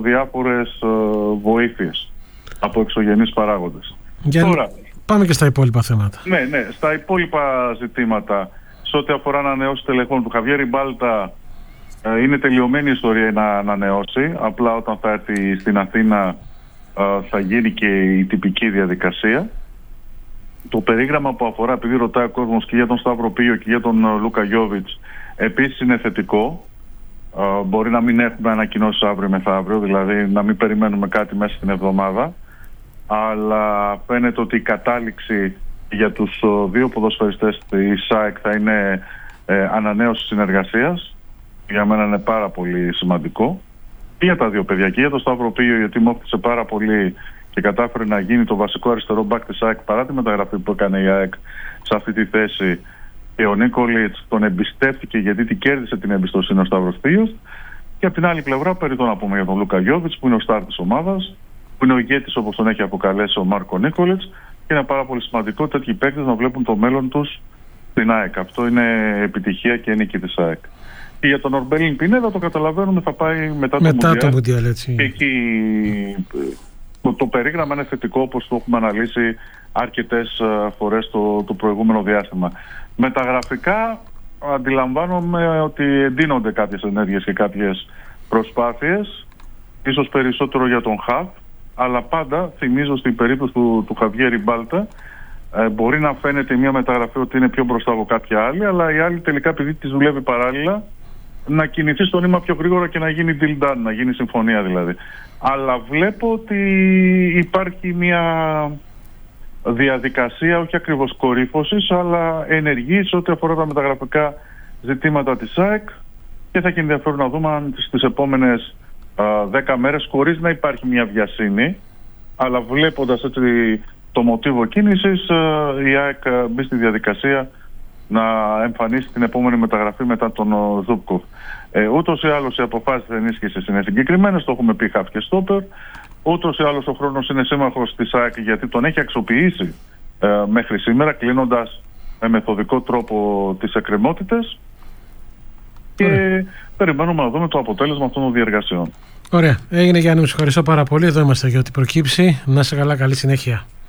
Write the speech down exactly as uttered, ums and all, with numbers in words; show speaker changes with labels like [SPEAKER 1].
[SPEAKER 1] διάφορες ε, βοήθειες από εξωγενείς παράγοντες.
[SPEAKER 2] Για... Τώρα, πάμε και στα υπόλοιπα θέματα.
[SPEAKER 1] Ναι, ναι, στα υπόλοιπα ζητήματα, σε ό,τι αφορά ανανεώσεις τελεχών του Χαβιέρ Μπάλτα, ε, είναι τελειωμένη η ιστορία να ανανεώσει. Απλά όταν θα έρθει στην Αθήνα ε, θα γίνει και η τυπική διαδικασία. Το περίγραμμα που αφορά, επειδή ρωτάει ο κόσμος και για τον Σταύρο Πίο και για τον Λούκα Γιόβιτς, επίσης είναι θετικό. Uh, μπορεί να μην έχουμε ανακοινώσεις αύριο μεθαύριο, δηλαδή να μην περιμένουμε κάτι μέσα στην εβδομάδα, αλλά φαίνεται ότι η κατάληξη για τους uh, δύο ποδοσφαιριστές της ΣΑΕΚ θα είναι uh, ανανέωση συνεργασίας. Για μένα είναι πάρα πολύ σημαντικό. Και για τα δύο παιδιά, και για τον Σταύρο Πίο, γιατί μου όφτισε πάρα πολύ και κατάφερε να γίνει το βασικό αριστερό μπακ της ΑΕΚ παρά τη μεταγραφή που έκανε η ΑΕΚ σε αυτή τη θέση. Και ο Νίκολιτς τον εμπιστεύτηκε γιατί την κέρδισε την εμπιστοσύνη ο Σταύρος Πίος. Και από την άλλη πλευρά, περιττό να πούμε για τον Λούκα Γιόβιτς, που είναι ο στάρ της ομάδας, που είναι ο ηγέτης όπως τον έχει αποκαλέσει ο Μάρκο Νίκολιτς. Και είναι πάρα πολύ σημαντικό τέτοιοι παίκτες να βλέπουν το μέλλον τους στην ΑΕΚ. Αυτό είναι επιτυχία και νίκη της ΑΕΚ. Και για τον Ορμπέλιν Πινέδα, το καταλαβαίνουμε, θα πάει μετά,
[SPEAKER 2] μετά
[SPEAKER 1] το
[SPEAKER 2] Μουντιάλ. Έτσι.
[SPEAKER 1] Και εκεί το, το περίγραμμα είναι θετικό, όπως το έχουμε αναλύσει αρκετές φορές το, το προηγούμενο διάστημα. Μεταγραφικά αντιλαμβάνομαι ότι εντείνονται κάποιες ενέργειες και κάποιες προσπάθειες, ίσως περισσότερο για τον Χαβ, αλλά πάντα θυμίζω στην περίπτωση του, του Χαβιέρ Μπάλτα, ε, μπορεί να φαίνεται μια μεταγραφή ότι είναι πιο μπροστά από κάποια άλλη, αλλά η άλλη τελικά, επειδή της δουλεύει παράλληλα, να κινηθεί στο νήμα πιο γρήγορα και να γίνει deal done, να γίνει συμφωνία δηλαδή. Αλλά βλέπω ότι υπάρχει μια διαδικασία, όχι ακριβώς κορύφωσης, αλλά ενεργή σε ό,τι αφορά τα μεταγραφικά ζητήματα της ΑΕΚ, και θα έχει ενδιαφέρον να δούμε αν στις επόμενες δέκα μέρες, χωρίς να υπάρχει μια βιασύνη, αλλά βλέποντας έτσι το μοτίβο κίνησης, η ΑΕΚ μπει στη διαδικασία να εμφανίσει την επόμενη μεταγραφή μετά τον Ζούμπκοφ. Ε, ούτως ή άλλως οι αποφάσεις ενίσχυσης είναι συγκεκριμένες, το έχουμε πει Χαφ και Στόπερ. Ούτως ή άλλως ο χρόνος είναι σύμμαχος της ΑΕΚ, γιατί τον έχει αξιοποιήσει ε, μέχρι σήμερα, κλείνοντας με μεθοδικό τρόπο τις εκκρεμότητες. Και Ωραία. περιμένουμε να δούμε το αποτέλεσμα αυτών των διεργασιών.
[SPEAKER 2] Ωραία. Έγινε, Γιάννη, μου ευχαριστώ πάρα πολύ. Εδώ είμαστε για ό,τι προκύψει. Να είσαι καλά, καλή συνέχεια.